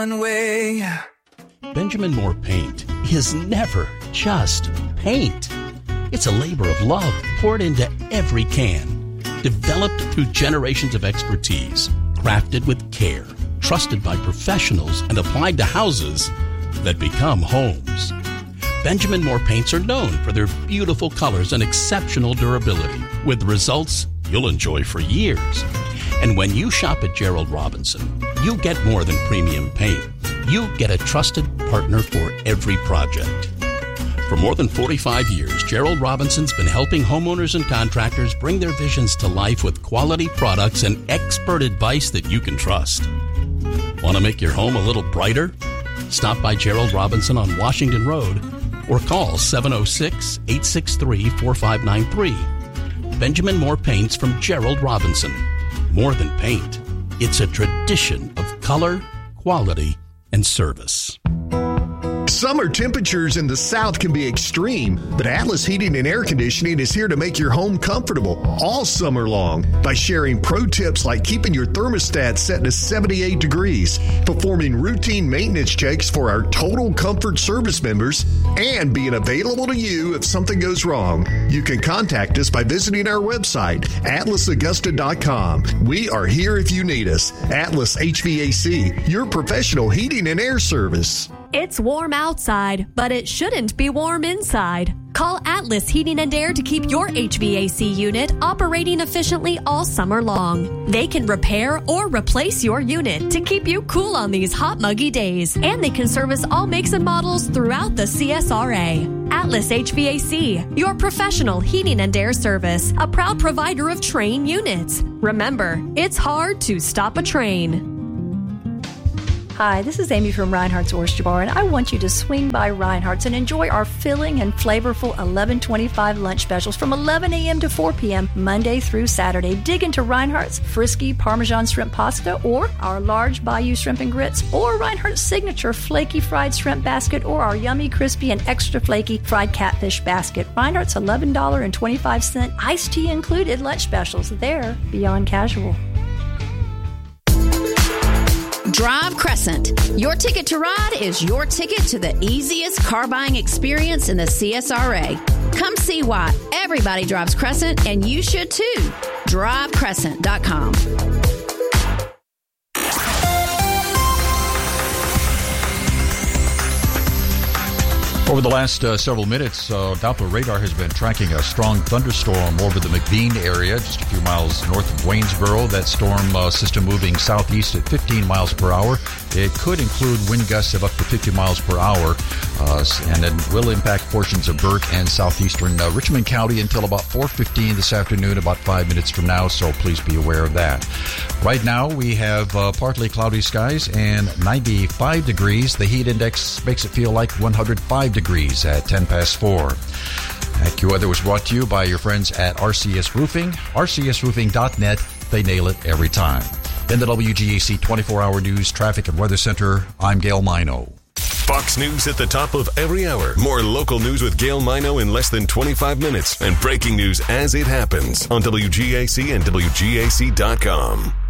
Way. Benjamin Moore paint is never just paint. It's a labor of love poured into every can, developed through generations of expertise, crafted with care, trusted by professionals, and applied to houses that become homes. Benjamin Moore paints are known for their beautiful colors and exceptional durability, with results you'll enjoy for years. And when you shop at Gerald Robinson, you get more than premium paint. You get a trusted partner for every project. For more than 45 years, Gerald Robinson's been helping homeowners and contractors bring their visions to life with quality products and expert advice that you can trust. Want to make your home a little brighter? Stop by Gerald Robinson on Washington Road or call 706-863-4593. Benjamin Moore Paints from Gerald Robinson. More than paint, it's a tradition of color, quality, and service. Summer temperatures in the South can be extreme, but Atlas Heating and Air Conditioning is here to make your home comfortable all summer long by sharing pro tips like keeping your thermostat set to 78 degrees, performing routine maintenance checks for our Total Comfort service members, and being available to you if something goes wrong. You can contact us by visiting our website, atlasaugusta.com. We are here if you need us. Atlas HVAC, your professional heating and air service. It's warm outside, but it shouldn't be warm inside. Call Atlas Heating and Air to keep your HVAC unit operating efficiently all summer long. They can repair or replace your unit to keep you cool on these hot, muggy days. And they can service all makes and models throughout the CSRA. Atlas HVAC, your professional heating and air service, a proud provider of Trane units. Remember, it's hard to stop a Trane. Hi, this is Amy from Reinhardt's Oyster Bar, and I want you to swing by Reinhardt's and enjoy our filling and flavorful 11:25 lunch specials from 11 a.m. to 4 p.m. Monday through Saturday. Dig into Reinhardt's Frisky Parmesan Shrimp Pasta, or our large Bayou Shrimp and Grits, or Reinhardt's Signature Flaky Fried Shrimp Basket, or our yummy, crispy, and extra flaky Fried Catfish Basket. Reinhardt's $11.25 iced tea included lunch specials. They're beyond casual. Drive Crescent. Your ticket to ride is your ticket to the easiest car buying experience in the CSRA. Come see why everybody drives Crescent, and you should too. DriveCrescent.com. Over the last several minutes, Doppler radar has been tracking a strong thunderstorm over the McBean area, just a few miles north of Waynesboro. That storm system moving southeast at 15 miles per hour. It could include wind gusts of up to 50 miles per hour, and it will impact portions of Burke and southeastern Richmond County until about 4:15 this afternoon, about 5 minutes from now, so please be aware of that. Right now, we have partly cloudy skies and 95 degrees. The heat index makes it feel like 105 degrees at 10 past 4. AccuWeather was brought to you by your friends at RCS Roofing, rcsroofing.net. They nail it every time. In the WGAC 24-hour news, traffic and weather center, I'm Gail Mino. Fox News at the top of every hour. More local news with Gail Mino in less than 25 minutes. And breaking news as it happens on WGAC and WGAC.com.